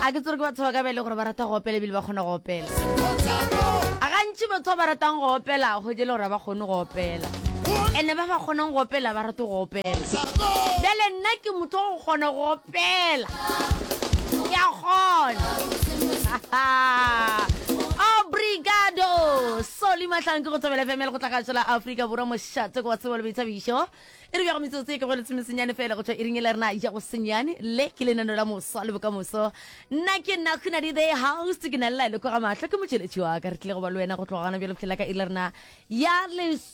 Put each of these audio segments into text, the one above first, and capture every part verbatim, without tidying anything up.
a ke tsore ke batho ba ka bele gore ba rata go opela bile ba kgona go opela a gantši batho ba ratang go opela go jele gore ba kgone go opela ene ba ba kgonang go opela ba rate go opela bjale nna ke motho go kgona go opela ke a kgona obrigado soli mahlang ke go tsobela F M le go tlhagatša la Afrika borwa mošate ko wa tsebo le boithabišo e re bja go metsotso e ke go le tsemesenyane fela go tšwa e ring e le rena ja go senyane le ke lenano la moso le bokamoso nna ke nna khuna di the house ke na le le go ga mahlo ke motšheletši wa ka re tlile go ba le wena go tlogana bjale phela ka e le rena ya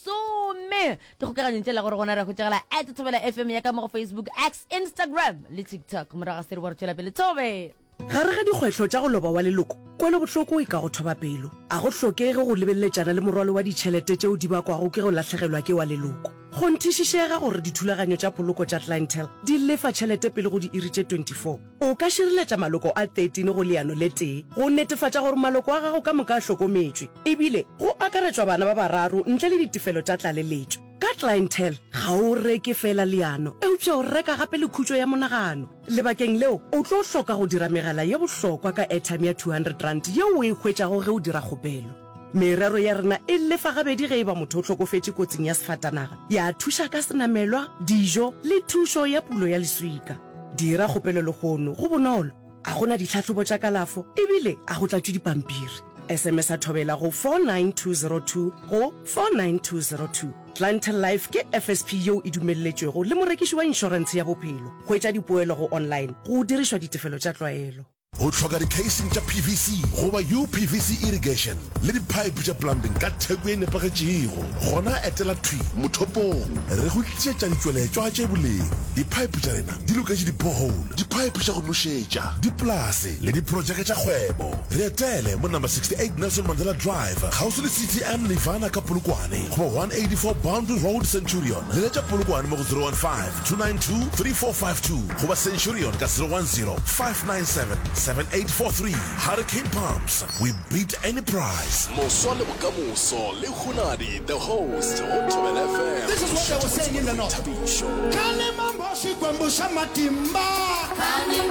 lesome di go kaganyeng tšela gore gona re go tšegela at tsobela F M ya ka mo go Facebook, X, Instagram le TikTok moraga se re bo re tšela pele tobe gare ga dikgwetlho tša go loba wa leloko kwele bohloko e ka go thoba pelo a go hlokege go lebelletšana le morwalo wa ditšhelete tšeo di bakwago ke go latlhegelwa ke wa leloko go nthišišega gore dithulaganyo tša poloko tša clientele di lefa tšhelete pele go di iri tše twenty-four o ka širiletša maloko a thirteen go leano le tee go netefatša gore maloko a gago ka moka a hlokometšwe ebile go akaretšwa bana ba bararo ntle le ditefelo tša tlaleletšo ka clientele ga o reke fela leano eupša o reka gape le khutšo ya monagano lebakeng leo o tlo hloka go dira megala ye bohlokwa ka airtime ya two hundred rand yeo o e hwetšago ge o dira kgopelo merero ya rena e lefa gabedi ge e ba motho o hlokofetše kotsing ya sefatanaga ya thuša ka senamelwa dijo le thušo ya pulo ya leswika dira kgopelo legono go bonolo a gona ditlhatlhobo tša kalafo ebile a go tlatšwe dipampiri S M S a thobela go four nine two zero two go four nine two zero two Clientele Life ke F S P yeo e dumelletšwego le morekiši wa inšorense ya bophelo go etša dipoelo go online go dirišwa ditefelo tša tlwaelo go tlhoka di-casing tša P V C goba U P V C irrigation le di-pipe tša plumbing ka theko e nepagetšego gona etela twi mothopong re go tlišetša ditšweletšwa tše boleng di-pipe tša rena di loketše di-borehole di-pipe tša go nošetša dipolase le diprojeke tša kgwebo re etele mo number sixty-eight Nelson Mandela Drive kgauswi le C T M Levana ka Polokwane goba one eighty-four Boundary Road Centurion le letša Polokwane mo go zero one five two nine two three four five two goba Centurion ka zero one zero five nine seven seven eight four three Hurricane Pumps, we beat any price. Mosole Bokamoso, Le Khunadi, the host, Hotwell F M. This is what I was saying in the north. Kane mambo shikwambusha matimba. Kane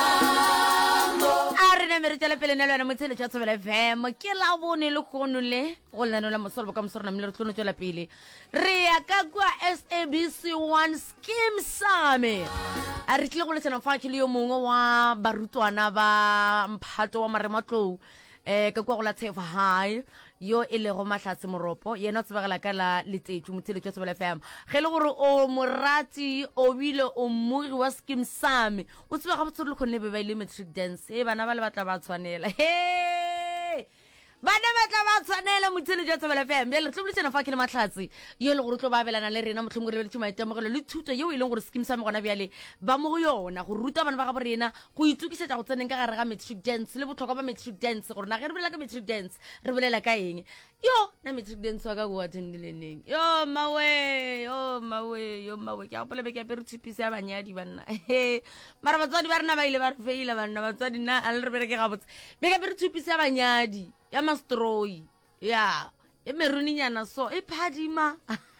mambo. Are ne mere tšela pele ne le wena motshele tša Tsobela F M ke la bone le kgono le go lenano la mosole bokamoso rena mmele re tlono tšwela pele re ya ka kwa S A B C one Skeem Saam a re tlile go letšana fa ke le yo mongwe wa barutwana ba mphato wa marematlou eh ka kwa go la Tshefa High yo e le go Mahlatse Moropo yena o tsebagala ka la letsetšo motshele tša Tsobela F M ge le gore o morati o bile o mmogi wa Skeem Saam o tseba ga botsore le kgonne be ba ile matric dance e bana ba le batla ba tshwanela he bana ba tla ba tshwanela motshele tša Tsobela F M bjale re tlo boletsana fa ke le Mahlatse yo le gore o tlo ba abelana le rena mohlomong re beletše maitemogelo le thuto yeo e leng gore Skeem Saam gona bjale ba mo go yona go ruta bana ba ga borena go itukišetša go tseneng ka gare ga matric dance le botlhokwa ba matric dance gore na ge re bolela ka matric dance re bolela ka eng yo na matric dance wa ka go attendeleneng yo mawe yo mawe yo mawe ke a gopola be ke apere thipise ya banyadi banna mara batswadi ba rena ba ile ba re feila banna batswadi nna a le re bereke gabotse be ke apere thipise ya banyadi ya mastroyi ya e meruninyana so e phadima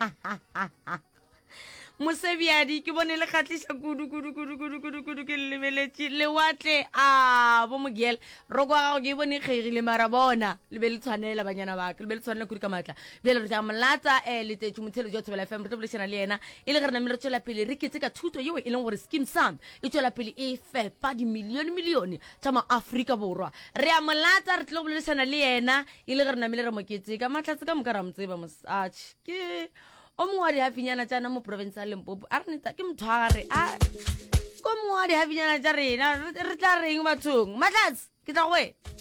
Mosebiadi ke bone le khatlisha kudu kudu kudu kudu kudu kudu ke lebeletše le watle a bo mogel roko ga ke bone kgegile mara bona le be le tshwanela banyana ba ke le be le tshwanela kudu ka matla bjale re tla mlatsa e le tetšu motshelo jo Tsobela F M re tlo bolešana le yena e le gore na mmele tšwela pele re ketse ka thuto yeo e leng gore Skeem Saam e tšwela pele e fepa di milione milione tša maAfrika borwa re a mlatsa re tlo bolešana le yena e le gore na mmele re moketse ka Mahlatse ka moka ra motseba mosatšhe ke o mongwe wa dihafinyana tšana mo province ya Limpopo a re neta ke motho a gare a ko mongwe wa dihafinyana tša rena re tla reng bathong Mahlatse ke tla goe